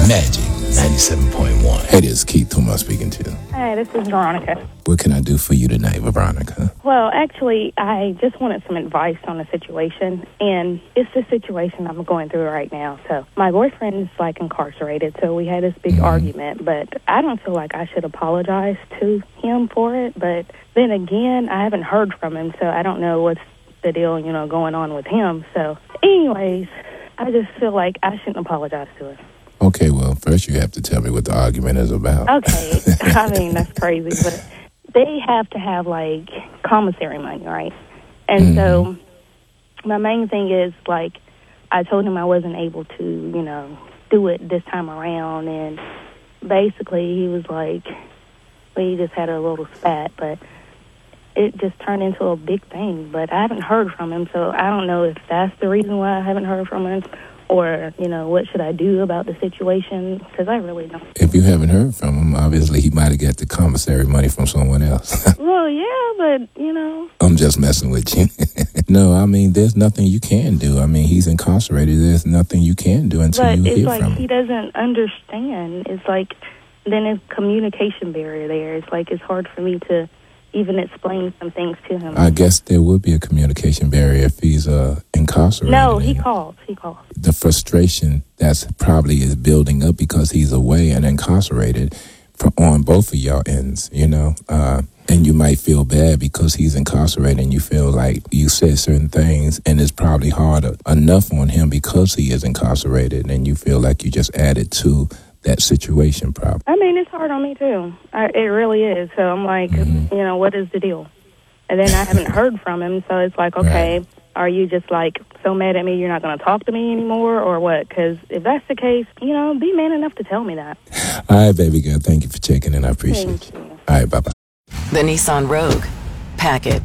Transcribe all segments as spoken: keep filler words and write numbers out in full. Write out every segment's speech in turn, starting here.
Magic ninety-seven point one. Hey, this is Keith. Who am I speaking to? Hey, this is Veronica. What can I do for you tonight, Veronica? Well, actually, I just wanted some advice on a situation, and it's the situation I'm going through right now. So my boyfriend is, like, incarcerated, so we had this big mm-hmm. argument, but I don't feel like I should apologize to him for it. But then again, I haven't heard from him, so I don't know what's the deal, you know, going on with him. So anyways, I just feel like I shouldn't apologize to him. Okay, well, first you have to tell me what the argument is about. Okay, I mean, that's crazy, but they have to have, like, commissary money, right? And mm-hmm. so my main thing is, like, I told him I wasn't able to, you know, do it this time around, and basically he was like, we just had a little spat, but it just turned into a big thing. But I haven't heard from him, so I don't know if that's the reason why I haven't heard from him, or, you know, what should I do about the situation? Because I really don't. If you haven't heard from him, obviously he might have got the commissary money from someone else. Well, yeah, but, you know. I'm just messing with you. No, I mean, there's nothing you can do. I mean, he's incarcerated. There's nothing you can do until but you hear like from him. But it's like he doesn't understand. It's like, then there's communication barrier there. It's like it's hard for me to even explain some things to him. I guess there would be a communication barrier if he's uh, incarcerated. No, he calls. He calls. The frustration that's probably is building up because he's away and incarcerated for, on both of y'all ends, you know. Uh, and you might feel bad because he's incarcerated and you feel like you said certain things and it's probably hard enough on him because he is incarcerated and you feel like you just added to that situation problem. I mean, it's hard on me too. I, it really is. So I'm like, mm-hmm. you know, what is the deal? And then I haven't heard from him, so it's like, okay, right. Are you just like so mad at me you're not going to talk to me anymore, or what? Because if that's the case, you know, be man enough to tell me that. All right, baby girl, thank you for checking in. I appreciate thank you. you. All right, bye bye. The Nissan Rogue. Pack it.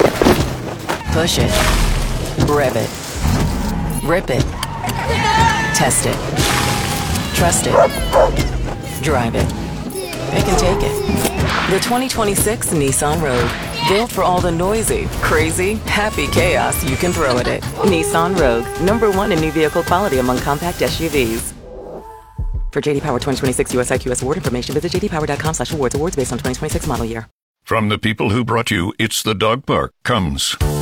Push it. Rev it. Rip it. Test it. Trust it. Drive it. Pick and take it. The twenty twenty-six Nissan Rogue. Built for all the noisy, crazy, happy chaos you can throw at it. Nissan Rogue. Number one in new vehicle quality among compact S U Vs. For J D Power twenty twenty-six U S I Q S award information, visit j d power dot com slash awards. Awards based on twenty twenty-six model year. From the people who brought you It's the Dog Park comes